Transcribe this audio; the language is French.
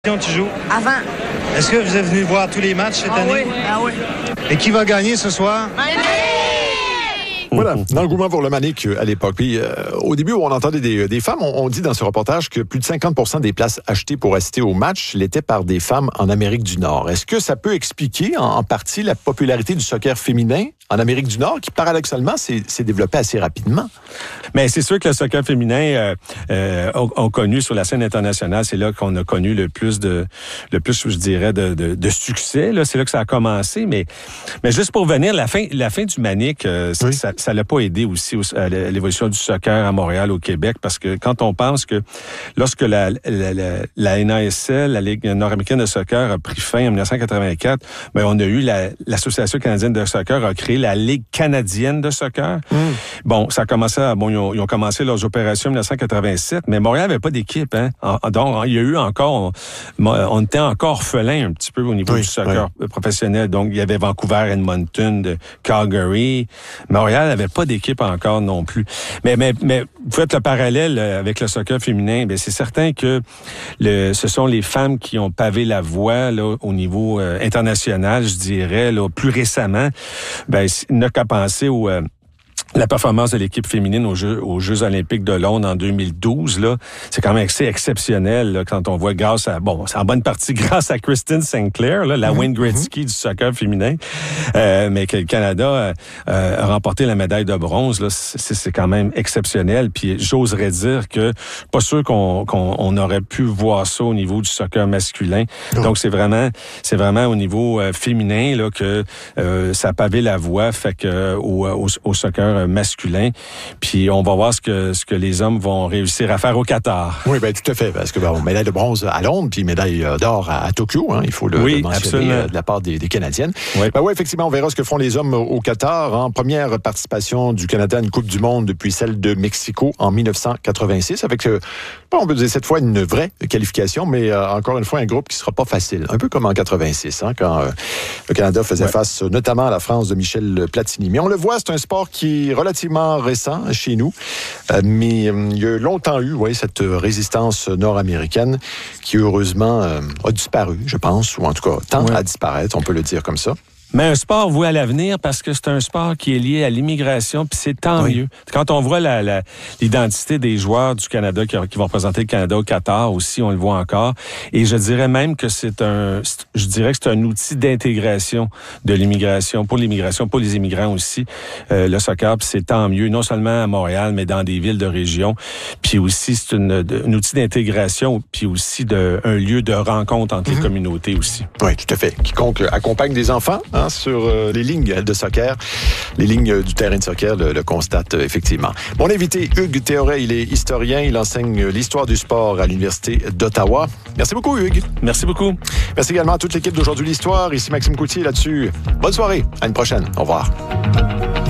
Tu joues? Avant. Est-ce que vous êtes venu voir tous les matchs cette année? Oui, ah oui. Et qui va gagner ce soir? Voilà, l'engouement pour le Manic à l'époque. Puis au début, où on entendait des femmes, on dit dans ce reportage que plus de 50% des places achetées pour assister au match l'étaient par des femmes en Amérique du Nord. Est-ce que ça peut expliquer en partie la popularité du soccer féminin en Amérique du Nord, qui paradoxalement s'est développé assez rapidement? Mais c'est sûr que le soccer féminin ont connu sur la scène internationale, c'est là qu'on a connu le plus, je dirais, de succès. Là, c'est là que ça a commencé. Mais juste pour venir, la fin du Manic, Oui. ça l'a pas aidé aussi à l'évolution du soccer à Montréal, au Québec, parce que quand on pense que lorsque la NASL, la Ligue nord-américaine de soccer, a pris fin en 1984, ben on a eu l'Association canadienne de soccer a créé la Ligue canadienne de soccer. Bon, ça a commencé ils ont commencé leurs opérations en 1987, mais Montréal n'avait pas d'équipe, hein. Donc, il y a eu encore, on était encore orphelin un petit peu au niveau du soccer professionnel. Donc, il y avait Vancouver, Edmonton, Calgary. Montréal n'avait pas d'équipe encore non plus. Mais vous faites le parallèle avec le soccer féminin, bien, c'est certain que ce sont les femmes qui ont pavé la voie là, au niveau international, je dirais, là, plus récemment. Ben, il n'a qu'à penser la performance de l'équipe féminine aux Jeux olympiques de Londres en 2012, là, c'est quand même assez exceptionnel là, quand on voit c'est en bonne partie grâce à Kristen Sinclair, là, la Wayne Gretzky du soccer féminin, mais que le Canada a remporté la médaille de bronze, là, c'est quand même exceptionnel. Puis j'oserais dire que pas sûr qu'on aurait pu voir ça au niveau du soccer masculin. Donc c'est vraiment au niveau féminin là que ça a pavé la voie, fait que au soccer masculin. Puis on va voir ce que les hommes vont réussir à faire au Qatar. Oui, bien tout à fait, parce que médaille de bronze à Londres, puis médaille d'or à Tokyo, hein, il faut le mentionner de la part des Canadiennes. Oui. Oui, effectivement, on verra ce que font les hommes au Qatar. En première participation du Canada à une Coupe du Monde depuis celle de Mexico en 1986, avec, on peut dire cette fois une vraie qualification, mais encore une fois un groupe qui sera pas facile. Un peu comme en 86, hein, quand le Canada faisait face notamment à la France de Michel Platini. Mais on le voit, c'est un sport qui est relativement récent chez nous, mais il y a longtemps eu cette résistance nord-américaine qui heureusement a disparu, je pense, ou en tout cas tend à disparaître, on peut le dire comme ça. Mais un sport voué à l'avenir parce que c'est un sport qui est lié à l'immigration, puis c'est tant mieux. Quand on voit l'identité des joueurs du Canada qui vont représenter le Canada au Qatar aussi, on le voit encore. Et je dirais même que c'est un outil d'intégration de l'immigration, pour les immigrants aussi. Le soccer, puis c'est tant mieux, non seulement à Montréal, mais dans des villes de région. Puis aussi, c'est un outil d'intégration, puis aussi un lieu de rencontre entre les communautés aussi. Oui, tout à fait. Quiconque accompagne des enfants, sur les lignes de soccer, les lignes du terrain de soccer le constate effectivement. Mon invité, Hugues Théoret, il est historien, il enseigne l'histoire du sport à l'Université d'Ottawa. Merci beaucoup, Hugues. Merci beaucoup. Merci également à toute l'équipe d'Aujourd'hui l'Histoire. Ici Maxime Coutier là-dessus. Bonne soirée. À une prochaine. Au revoir.